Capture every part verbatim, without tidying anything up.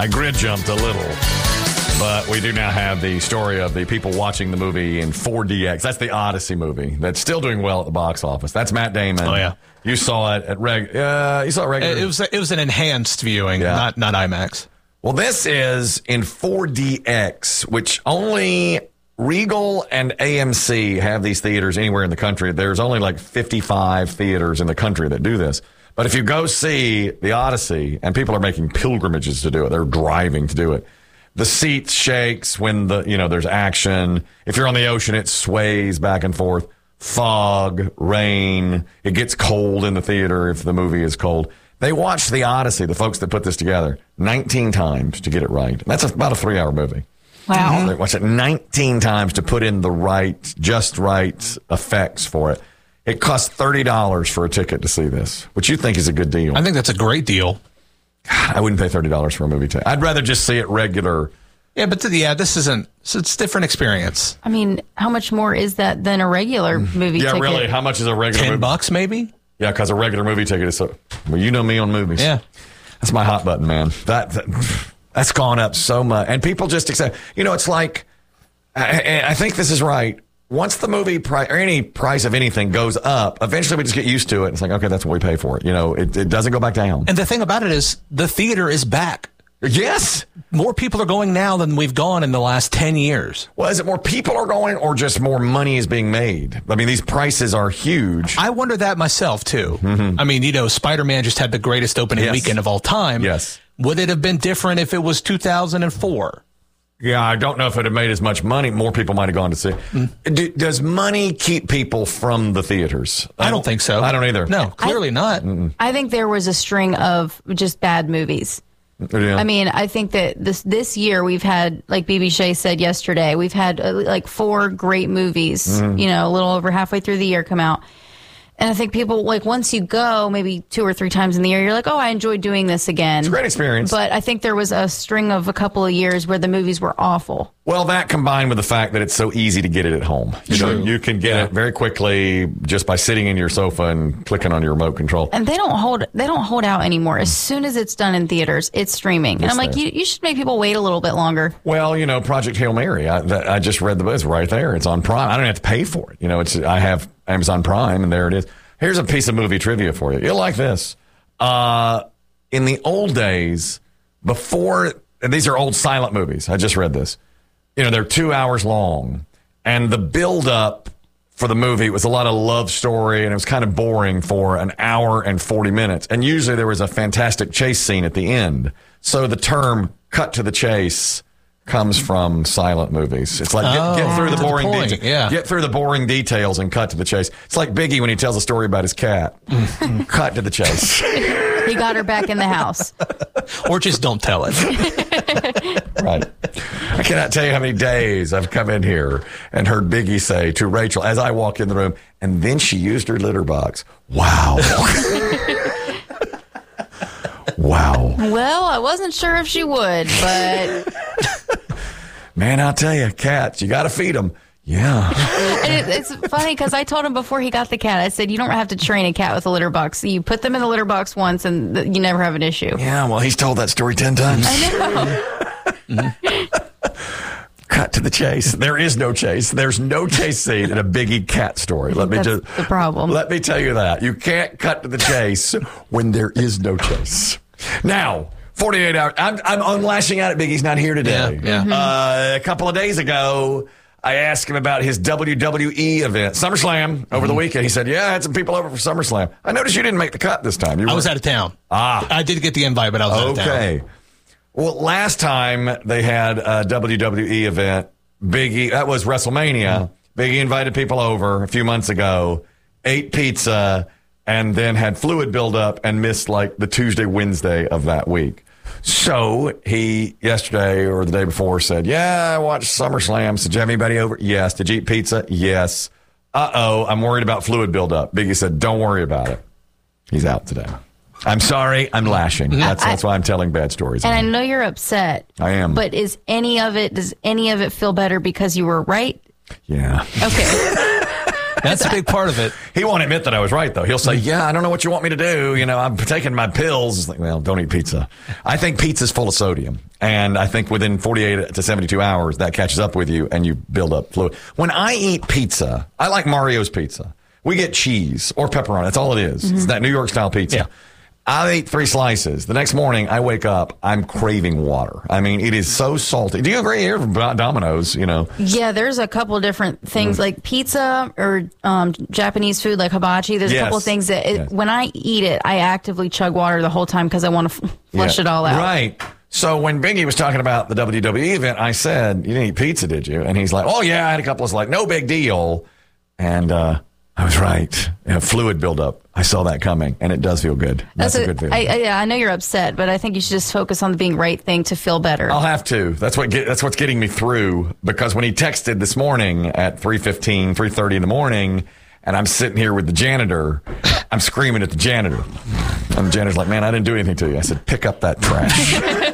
I grid jumped a little. But we do now have the story of the people watching the movie in four D X. That's the Odyssey movie that's still doing well at the box office. That's Matt Damon. Oh, yeah. You saw it at reg. Uh, you saw it regular. It was it was an enhanced viewing, Yeah. not not IMAX. Well, this is in four D X, which only Regal and A M C have these theaters anywhere in the country. There's only like fifty-five theaters in the country that do this. But if you go see the Odyssey, and people are making pilgrimages to do it, they're driving to do it. The seat shakes when the, you know, there's action. If you're on the ocean, it sways back and forth. Fog, rain. It gets cold in the theater if the movie is cold. They watched the Odyssey, the folks that put this together, nineteen times to get it right. That's about a three-hour movie. Wow. They watched it nineteen times to put in the right, just right effects for it. It costs thirty dollars for a ticket to see this, which you think is a good deal. I think that's a great deal. I wouldn't pay thirty dollars for a movie ticket. I'd rather just see it regular. Yeah, but th- yeah, this isn't. So it's a different experience. I mean, how much more is that than a regular movie Yeah, ticket? really. How much is a regular Ten movie? bucks, maybe. Yeah, because a regular movie ticket is so. Well, you know me on movies. Yeah, that's my hot button, man. That, that that's gone up so much, and people just accept. You know, it's like I, I think this is right. Once the movie price or any price of anything goes up, eventually we just get used to it. It's like, okay, that's what we pay for it. You know, it, it doesn't go back down. and the thing about it is, the theater is back. Yes. More people are going now than we've gone in the last ten years. Well, is it more people are going or just more money is being made? I mean, these prices are huge. I wonder that myself, too. Mm-hmm. I mean, you know, Spider-Man just had the greatest opening Yes. weekend of all time. Yes. Would it have been different if it was two thousand four? Yeah, I don't know if it had made as much money. More people might have gone to see it. Mm. Do, does money keep people from the theaters? I don't think so. I don't either. No, clearly I, not. Mm-mm. I think there was a string of just bad movies. Yeah. I mean, I think that this this year we've had, like B B Shea said yesterday, we've had uh, like four great movies, Mm. you know, a little over halfway through the year come out. And I think people, like, once you go maybe two or three times in the year, you're like, oh, I enjoyed doing this again. It's a great experience. But I think there was a string of a couple of years where the movies were awful. Well, that combined with the fact that it's so easy to get it at home. You know, you can get Yeah. it very quickly just by sitting in your sofa and clicking on your remote control. And they don't hold they don't hold out anymore. As soon as it's done in theaters, it's streaming. And It's I'm like, there. you, you should make people wait a little bit longer. Well, you know, Project Hail Mary. I, that, I just read the book. It's right there. It's on Prime. I don't have to pay for it. You know, it's I have Amazon Prime, and there it is. Here's a piece of movie trivia for you. You'll like this. Uh, in the old days, before, and these are old silent movies. I just read this. You know, they're two hours long, and the build-up for the movie was a lot of love story, and it was kind of boring for an hour and forty minutes. And usually there was a fantastic chase scene at the end. So the term "cut to the chase" comes from silent movies. It's like get, Oh, get through the to the boring point, details. yeah. Get through the boring details and cut to the chase. It's like Biggie when he tells a story about his cat. Cut to the chase. He got her back in the house. Or just don't tell it. Right. I cannot tell you how many days I've come in here and heard Biggie say to Rachel as I walk in the room, and then she used her litter box. Wow. Wow. Well, I wasn't sure if she would, but Man, I'll tell you, cats, you got to feed them. Yeah. and it, it's funny because I told him before he got the cat, I said, you don't have to train a cat with a litter box. You put them in the litter box once and th- you never have an issue. Yeah, well, he's told that story ten times. I know. Cut to the chase. There is no chase. There's no chase scene in a Biggie cat story. Let me That's just the problem. Let me tell you that. You can't cut to the chase when there is no chase. Now, forty-eight hours. I'm, I'm, I'm lashing out at Biggie's not here today. Yeah, yeah. Uh, a couple of days ago, I asked him about his W W E event, SummerSlam, over the weekend. He said, yeah, I had some people over for SummerSlam. I noticed you didn't make the cut this time. You I was were- out of town. Ah. I did get the invite, but I was out of town. Okay. Well, last time they had a W W E event, Biggie, that was WrestleMania. Biggie invited people over a few months ago, ate pizza, and then had fluid buildup and missed like the Tuesday, Wednesday of that week. So he, yesterday or the day before, said, yeah, I watched SummerSlam. So did you have anybody over? Yes. Did you eat pizza? Yes. Uh-oh, I'm worried about fluid buildup. Biggie said, don't worry about it. He's out today. I'm sorry. I'm lashing. That's I- that's why I'm telling bad stories. And I know you're upset. I am. But is any of it, does any of it feel better because you were right? Yeah. Okay. That's a big part of it. He won't admit that I was right, though. He'll say, yeah, I don't know what you want me to do. You know, I'm taking my pills. It's like, well, don't eat pizza. I think pizza's full of sodium. And I think within forty-eight to seventy-two hours, that catches up with you and you build up fluid. When I eat pizza, I like Mario's pizza. We get cheese or pepperoni. That's all it is. Mm-hmm. It's that New York style pizza. Yeah. I eat three slices. The next morning, I wake up, I'm craving water. I mean, it is so salty. Do you agree here from Domino's, you know? Yeah, there's a couple different things, mm. like pizza or um, Japanese food, like hibachi. There's yes. a couple of things that, it, yes. when I eat it, I actively chug water the whole time because I want to f- flush yeah. it all out. Right. So when Biggie was talking about the W W E event, I said, you didn't eat pizza, did you? And he's like, oh, yeah, I had a couple. It's like, no big deal. And, uh, I was right. Yeah, fluid buildup. I saw that coming, and it does feel good. That's, That's a, a good feeling. I, I, yeah, I know you're upset, but I think you should just focus on the being right thing to feel better. I'll have to. That's what. Get, that's what's getting me through. Because when he texted this morning at three fifteen, three thirty in the morning, and I'm sitting here with the janitor, I'm screaming at the janitor, and the janitor's like, "Man, I didn't do anything to you." I said, "Pick up that trash."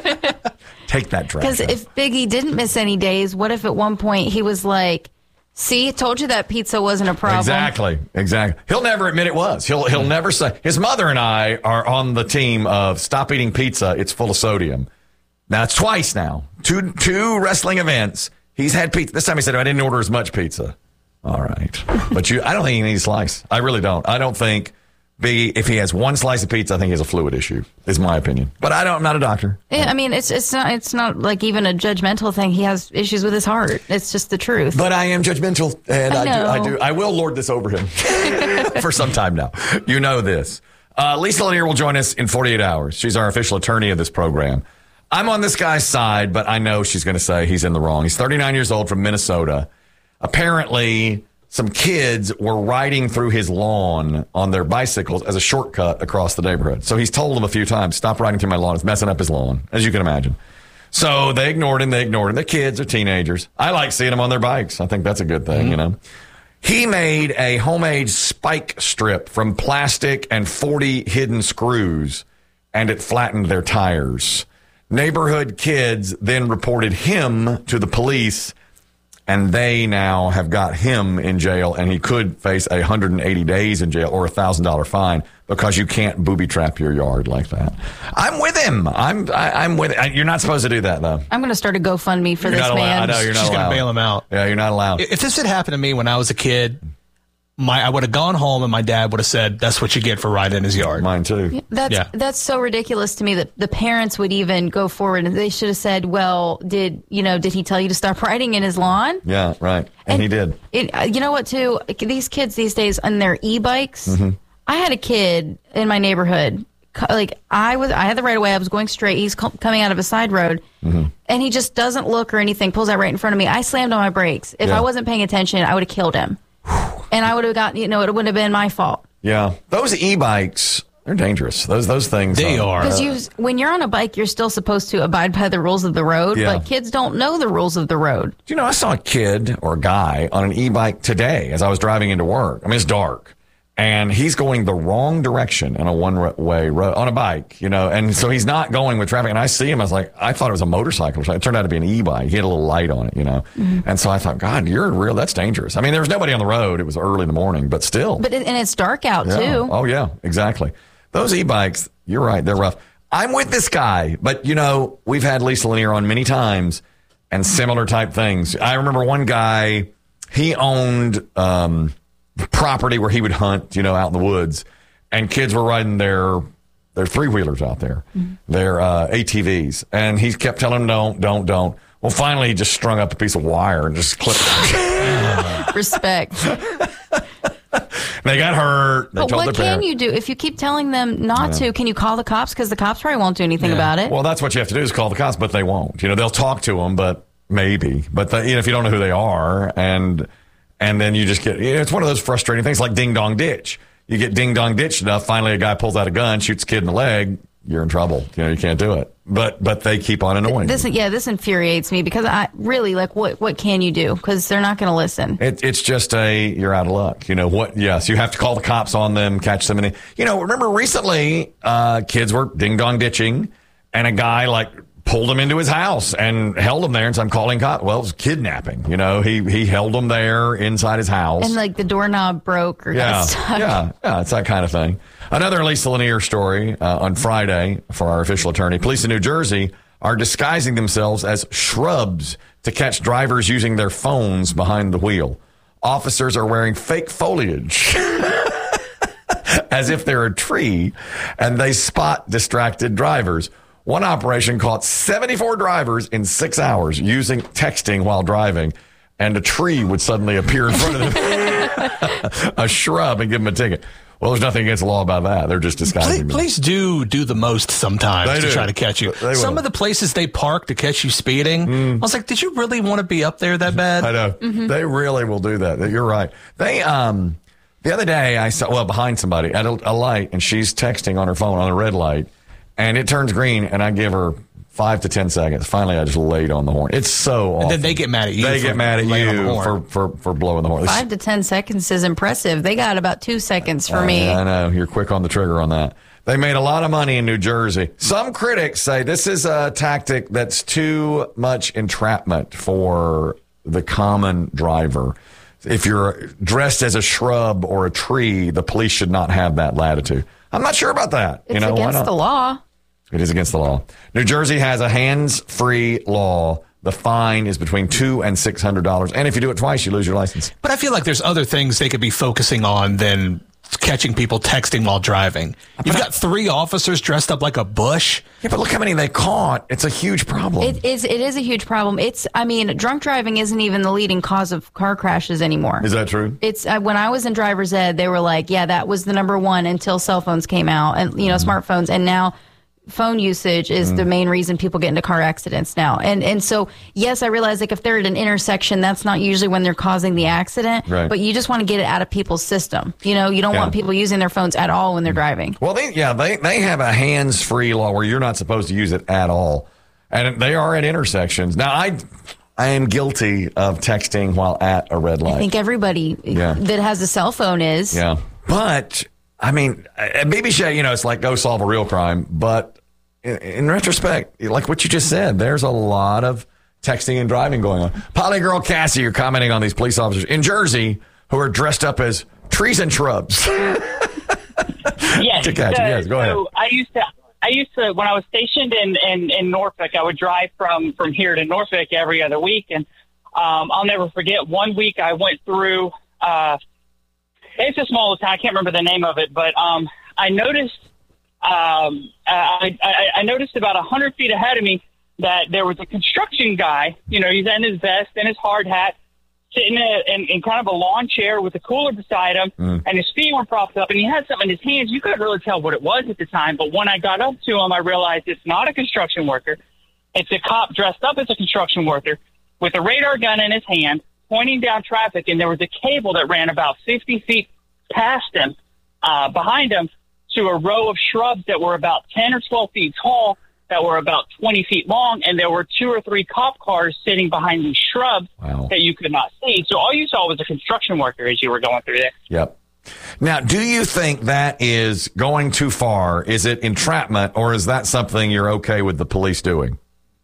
Take that trash. Because if Biggie didn't miss any days, what if at one point he was like, see, told you that pizza wasn't a problem. Exactly, exactly. He'll never admit it was. He'll he'll never say. His mother and I are on the team of stop eating pizza. It's full of sodium. Now it's twice now. Two two wrestling events. He's had pizza. This time he said, I didn't order as much pizza. All right, but you, I don't think he needs a slice. I really don't. I don't think. B, if he has one slice of pizza, I think he has a fluid issue, is my opinion. But I don't, I'm not a doctor. Yeah, I mean, it's it's not it's not like even a judgmental thing. He has issues with his heart. It's just the truth. But I am judgmental, and I, I, know. do, I do. I will lord this over him for some time now. You know this. Uh, Lisa Lanier will join us in forty-eight hours. She's our official attorney of this program. I'm on this guy's side, but I know she's going to say he's in the wrong. He's thirty-nine years old from Minnesota. Apparently, some kids were riding through his lawn on their bicycles as a shortcut across the neighborhood. So he's told them a few times, stop riding through my lawn. It's messing up his lawn, as you can imagine. So they ignored him. They ignored him. They're kids. They're teenagers. I like seeing them on their bikes. I think that's a good thing, mm-hmm. you know. He made a homemade spike strip from plastic and forty hidden screws, and it flattened their tires. Neighborhood kids then reported him to the police, and they now have got him in jail, and he could face one hundred eighty days in jail or a one thousand dollars fine because you can't booby trap your yard like that. I'm with him. I'm I, I'm with. You're not supposed to do that, though. I'm going to start a GoFundMe for you're this not man. Allowed. I know you're not She's allowed. going to bail him out. Yeah, you're not allowed. If this had happened to me when I was a kid, my I would have gone home and my dad would have said, "That's what you get for riding in his yard." Mine too. That's yeah. that's so ridiculous to me that the parents would even go forward and they should have said, "Well, did you know? Did he tell you to stop riding in his lawn?" Yeah, right. And, and he did. It, you know what? Too, these kids these days on their e-bikes. Mm-hmm. I had a kid in my neighborhood. Like I was, I had the right of way. I was going straight. He's co- coming out of a side road, mm-hmm. and he just doesn't look or anything. Pulls out right in front of me. I slammed on my brakes. If yeah. I wasn't paying attention, I would have killed him. And I would have gotten, you know, it wouldn't have been my fault. Yeah. Those e-bikes, they're dangerous. Those those things. They are. Because you, when you're on a bike, you're still supposed to abide by the rules of the road. Yeah. But kids don't know the rules of the road. You know, I saw a kid or a guy on an e-bike today as I was driving into work. I mean, it's dark. And he's going the wrong direction on a one-way road, on a bike, you know, and so he's not going with traffic. And I see him, I was like, I thought it was a motorcycle. It turned out to be an e-bike. He had a little light on it, you know. Mm-hmm. And so I thought, God, you're real, that's dangerous. I mean, there was nobody on the road. It was early in the morning, but still. But it, and it's dark out, yeah. too. Oh, yeah, exactly. Those e-bikes, you're right, they're rough. I'm with this guy, but, you know, we've had Lisa Lanier on many times and similar type things. I remember one guy, he owned um, property where he would hunt, you know, out in the woods, and kids were riding their their three wheelers out there, mm-hmm. their uh, A T Vs, and he kept telling them don't, don't, don't. Well, finally, he just strung up a piece of wire and just clipped it. Respect. They got hurt. They but told what their can parents. you do if you keep telling them not yeah. to? Can you call the cops? Because the cops probably won't do anything yeah. about it. Well, that's what you have to do is call the cops, but they won't. You know, they'll talk to them, but maybe. But the, you know, if you don't know who they are, and and then you just get, you know, it's one of those frustrating things like ding dong ditch. You get ding dong ditched enough. Finally, a guy pulls out a gun, shoots a kid in the leg. You're in trouble. You know, you can't do it. But but they keep on annoying this, you. Yeah, this infuriates me because I really, like, what what can you do? Because they're not going to listen. It, it's just a, you're out of luck. You know what? Yes, you have to call the cops on them, catch them. In, you know, remember recently, uh, kids were ding dong ditching, and a guy like pulled him into his house and held him there and said, I'm calling cops. Well, it was kidnapping. You know, he, he held him there inside his house. And like the doorknob broke or yeah, got stuck. Yeah, yeah, it's that kind of thing. Another Lisa Lanier story uh, on Friday for our official attorney. Police in New Jersey are disguising themselves as shrubs to catch drivers using their phones behind the wheel. Officers are wearing fake foliage as if they're a tree, and they spot distracted drivers. One operation caught seventy-four drivers in six hours using texting while driving, and a tree would suddenly appear in front of them, a shrub, and give them a ticket. Well, there's nothing against the law about that. They're just disguising. Police do do the most sometimes They to do. try to catch you. They Some will. of the places they park to catch you speeding, mm. I was like, did you really want to be up there that bad? I know. Mm-hmm. They really will do that. You're right. They, um, the other day I saw, well, behind somebody at a, a light, and she's texting on her phone on a red light, and it turns green, and I give her five to ten seconds. Finally, I just laid on the horn. It's so awful. And then they get mad at you. They for get mad at laying on the you horn. for, for, for blowing the horn. Five to ten seconds is impressive. They got about two seconds for me. I know. You're quick on the trigger on that. They made a lot of money in New Jersey. Some critics say this is a tactic that's too much entrapment for the common driver. If you're dressed as a shrub or a tree, the police should not have that latitude. I'm not sure about that. It's you know, why against not? the law. It is against the law. New Jersey has a hands-free law. The fine is between two and six hundred dollars, and if you do it twice, you lose your license. But I feel like there's other things they could be focusing on than catching people texting while driving. You've got three officers dressed up like a bush. Yeah, but look how many they caught. It's a huge problem. It is. It is a huge problem. It's. I mean, drunk driving isn't even the leading cause of car crashes anymore. Is that true? It's uh, when I was in driver's ed, they were like, yeah, that was the number one until cell phones came out, and you know, mm-hmm. smartphones, and now phone usage is mm. the main reason people get into car accidents now. And and so, yes, I realize like if they're at an intersection, that's not usually when they're causing the accident, right. But you just want to get it out of people's system. You know, you don't yeah. want people using their phones at all when they're driving. Well, they, yeah, they, they have a hands-free law where you're not supposed to use it at all. And they are at intersections. Now, I I am guilty of texting while at a red light. I think everybody yeah. that has a cell phone is. Yeah. But, I mean, maybe, Shay, you know, it's like go solve a real crime. But in, in retrospect, like what you just said, there's a lot of texting and driving going on. Polygirl Cassie, you're commenting on these police officers in Jersey who are dressed up as trees and shrubs. Yes. To catch you. Yes, go ahead. So I used to, I used to, when I was stationed in, in, in Norfolk, I would drive from, from here to Norfolk every other week. And um, I'll never forget one week I went through, uh, it's a small town. I can't remember the name of it, but um, I noticed, um, I, I, I noticed about a hundred feet ahead of me that there was a construction guy. You know, he's in his vest and his hard hat, sitting in, in, in kind of a lawn chair with a cooler beside him, mm. and his feet were propped up, and he had something in his hands. You couldn't really tell what it was at the time, but when I got up to him, I realized it's not a construction worker. It's a cop dressed up as a construction worker with a radar gun in his hand, pointing down traffic, and there was a cable that ran about fifty feet past him, uh, behind him, to a row of shrubs that were about ten or twelve feet tall, that were about twenty feet long, and there were two or three cop cars sitting behind these shrubs wow. that you could not see. So all you saw was a construction worker as you were going through there. Yep. Now, do you think that is going too far? Is it entrapment, or is that something you're okay with the police doing?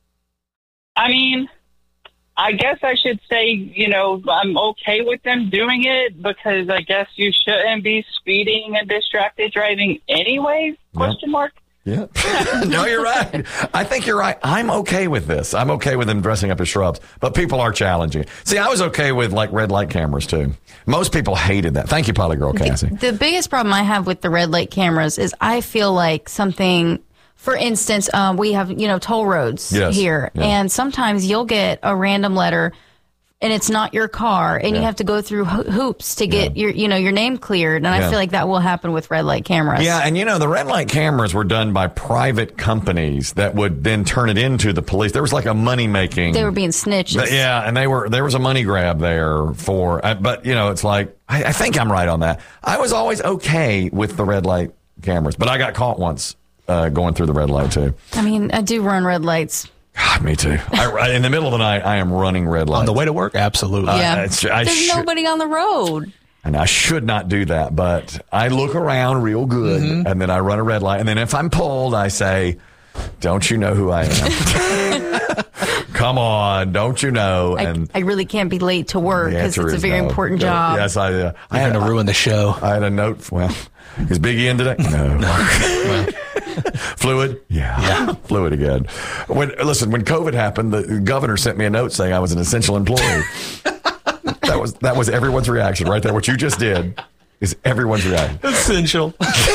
I mean, I guess I should say, you know, I'm okay with them doing it because I guess you shouldn't be speeding and distracted driving anyways, question mark. Yeah. No, you're right. I think you're right. I'm okay with this. I'm okay with them dressing up as shrubs, but people are challenging it. See, I was okay with like red light cameras too. Most people hated that. Thank you, Polygirl Cassie. The, the biggest problem I have with the red light cameras is I feel like something, for instance, um, we have, you know, toll roads yes. here, yeah. and sometimes you'll get a random letter and it's not your car, and yeah. you have to go through ho- hoops to get yeah. your, you know, your name cleared. And yeah. I feel like that will happen with red light cameras. Yeah, and you know, the red light cameras were done by private companies that would then turn it into the police. There was like a money making. They were being snitches. Yeah, and they were. There was a money grab there for. But you know, it's like I, I think I'm right on that. I was always okay with the red light cameras, but I got caught once uh, going through the red light too. I mean, I do run red lights. God, me too. I, in the middle of the night, I am running red lights. On the way to work? Absolutely. Yeah. Uh, it's, I There's should, nobody on the road. And I should not do that, but I look around real good, mm-hmm. and then I run a red light. And then if I'm pulled, I say, don't you know who I am? Come on, don't you know? I, And I really can't be late to work the because answer it's a is very no. important No. job. Yes, I. Uh, I You're had going to ruin the show. I had a note. Well, is Biggie in today? No. Fluid? Yeah. yeah. Fluid again. When listen, when COVID happened, the governor sent me a note saying I was an essential employee. that was that was everyone's reaction right there. What you just did is everyone's reaction. Essential.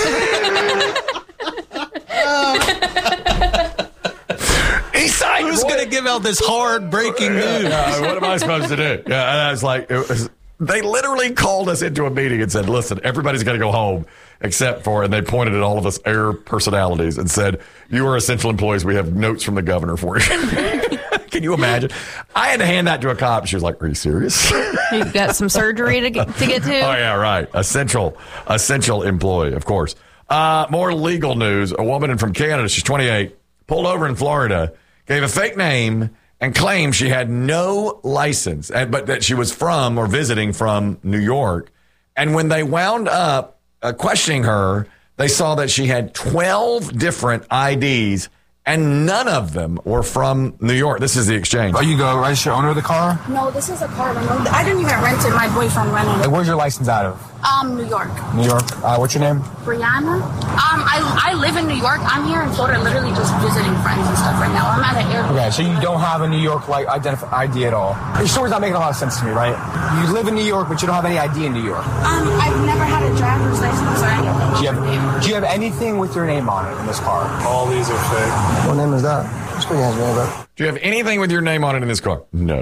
He signed. Who's going to give out this hard breaking Yeah, news? yeah, what am I supposed to do? Yeah, and I was like, it was, they literally called us into a meeting and said, listen, everybody's got to go home except for, and they pointed at all of us air personalities and said, you are essential employees. We have notes from the governor for you. Can you imagine? I had to hand that to a cop. She was like, are you serious? You've got some surgery to get to. Get to. Oh, yeah, right. Essential, essential employee, of course. Uh, more legal news. A woman from Canada, she's twenty-eight, pulled over in Florida, gave a fake name, and claimed she had no license, and, but that she was from or visiting from New York. And when they wound up uh, questioning her, they saw that she had twelve different I Ds, and none of them were from New York. This is the exchange. Are you the registered owner of the car? No, this is a car rental. I didn't even rent it. My boyfriend rented Like, it. where's your license out of? Um, New York. New York. Uh, what's your name? Brianna. Um, I, I live in New York. I'm here in Florida, literally just visiting friends and stuff right now. I'm at an airport. Okay, so you don't have a New York like identif- I D at all. Your story's not making a lot of sense to me, right? You live in New York, but you don't have any I D in New York. Um, I've never had a driver's license or anything. Do you have, do you have anything with your name on it in this car? All these are fake. What name is that? Just put your hands on it, Do you have anything with your name on it in this car? No.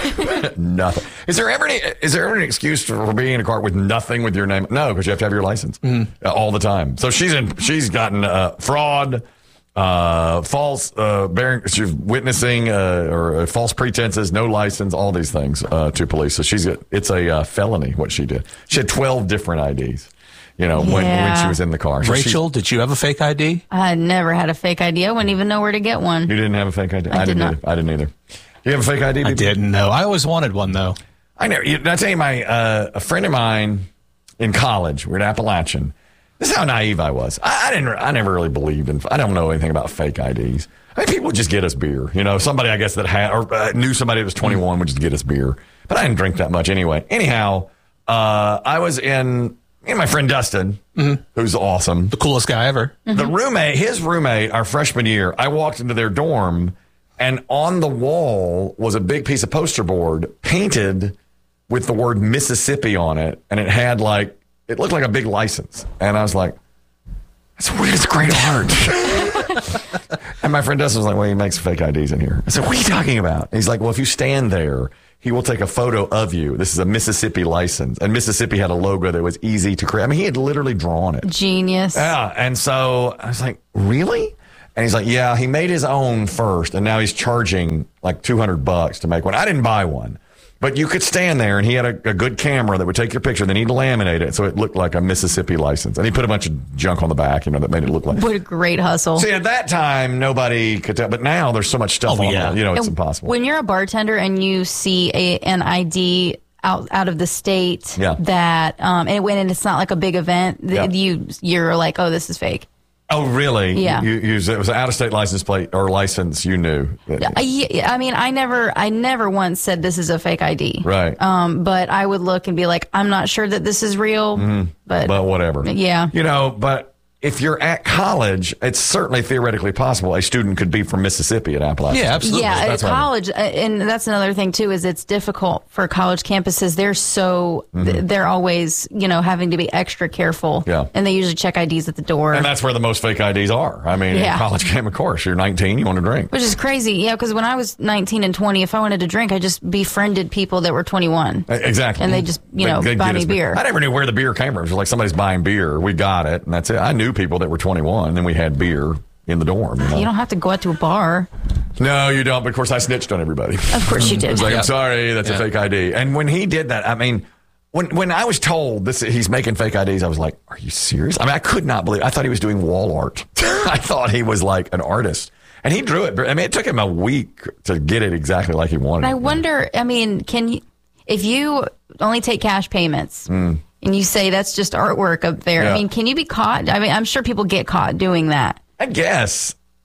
Nothing. Is there ever any, is there ever an excuse for being in a car with nothing with your name? No, because you have to have your license uh, all the time. So she's in, she's gotten uh, fraud, uh, false, uh, bearing, she's witnessing uh, or uh, false pretenses, no license, all these things uh, to police. So she's, it's a uh, felony what she did. She had twelve different I Ds. You know, when, when Yeah. she was in the car. So Rachel, did you have a fake I D? I never had a fake I D. I wouldn't even know where to get one. she, you didn't have a fake I D? I did didn't not. either. I didn't either. Do you have a fake I D? I people? didn't know. I always wanted one, though. I never. You, I tell you, my uh, a friend of mine in college, we're at Appalachian. This is how naive I was. I, I didn't. I never really believed in. I don't know anything about fake I Ds. I mean, people would just get us beer. You know, somebody I guess that had or uh, knew somebody that was twenty-one would just get us beer. But I didn't drink that much anyway. Anyhow, uh, I was in. Me and my friend Dustin, mm-hmm. who's awesome. The coolest guy ever. The roommate, his roommate, our freshman year, I walked into their dorm, and on the wall was a big piece of poster board painted with the word Mississippi on it, and it had like, it looked like a big license. And I was like, that's weird, it's great art. And my friend Dustin was like, well, he makes fake I Ds in here. I said, what are you talking about? And he's like, well, if you stand there, he will take a photo of you. This is a Mississippi license. And Mississippi had a logo that was easy to create. I mean, he had literally drawn it. Genius. Yeah. And so I was like, really? And he's like, yeah, he made his own first. And now he's charging like two hundred bucks to make one. I didn't buy one. But you could stand there, and he had a, a good camera that would take your picture. Then he'd laminate it so it looked like a Mississippi license. And he put a bunch of junk on the back, you know, that made it look like. What a great hustle. See, at that time, nobody could tell. But now there's so much stuff Oh, on yeah. there. You know, it's And impossible. When you're a bartender and you see a, an I D out out of the state Yeah. that um and when it's not like a big event, th- Yeah. you you're like, oh, this is fake. Oh, really? Yeah. You, you, it was an out-of-state license plate or license you knew. Yeah, I, I mean, I never, I never once said this is a fake I D. Right. Um, but I would look and be like, I'm not sure that this is real, but, But whatever. Yeah. You know, but if you're at college, it's certainly theoretically possible a student could be from Mississippi at Appalachian. Yeah, absolutely. yeah, at That's what I mean. college, uh, and that's another thing too, is it's difficult for college campuses. They're so, th- they're always, you know, having to be extra careful. Mm-hmm. Yeah. And they usually check I Ds at the door. And that's where the most fake I Ds are. I mean, Yeah. in college camp, of course, you're nineteen, you want to drink. Which is crazy, yeah, because when I was nineteen and twenty, if I wanted to drink, I just befriended people that were twenty-one. Exactly. And they just, you know, they'd buy get me us beer. I never knew where the beer came from. It was like somebody's buying beer. We got it, and that's it. I knew people that were twenty-one, and then we had beer in the dorm. You know? You don't have to go out to a bar. No, you don't. But of course, I snitched on everybody. Of course you I did. was like, Yeah. I'm sorry, that's Yeah. a fake I D. And when he did that, I mean, when when I was told this, he's making fake I Ds, I was like, are you serious? I mean, I could not believe. I thought he was doing wall art. I thought he was like an artist, and he drew it. I mean, it took him a week to get it exactly like he wanted. I it. wonder, I mean, can you, if you only take cash payments and you say that's just artwork up there, Mm. Yeah. I mean, can you be caught? I mean, I'm sure people get caught doing that. I guess.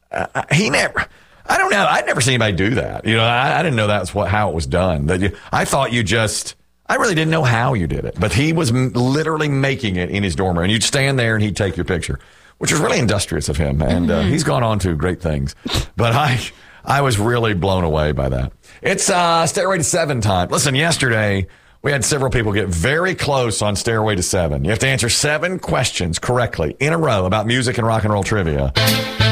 uh, he never. I don't know. I'd never seen anybody do that. You know, I, I didn't know that's what how it was done. That you, I thought you just. I really didn't know how you did it, but he was m- literally making it in his dorm room. And you'd stand there and he'd take your picture, which was really industrious of him. And uh, he's gone on to great things. But I I was really blown away by that. It's uh, Stairway to Seven time. Listen, yesterday we had several people get very close on Stairway to Seven. You have to answer seven questions correctly in a row about music and rock and roll trivia.